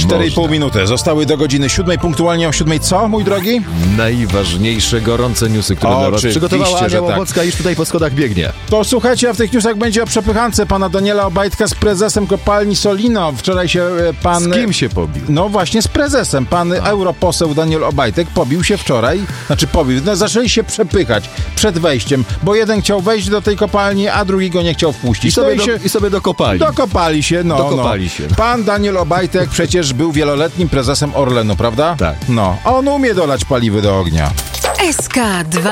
4,5 minuty. Zostały do godziny 7. Punktualnie o 7. Co, mój drogi? Najważniejsze gorące newsy, które dla was przygotowała Ania Łabocka, już tutaj po schodach biegnie. To słuchajcie, a w tych newsach będzie o przepychance pana Daniela Obajtka z prezesem kopalni Solino. Wczoraj się pan... Z kim się pobił? No właśnie z prezesem. Pan europoseł Daniel Obajtek pobił się wczoraj. Zaczęli się przepychać przed wejściem, bo jeden chciał wejść do tej kopalni, a drugi go nie chciał wpuścić. I sobie dokopali. Dokopali się, Dokopali się. Pan Daniel Obajtek przecież był wieloletnim prezesem Orlenu, prawda? Tak. No, on umie dolać paliwy do ognia. SK2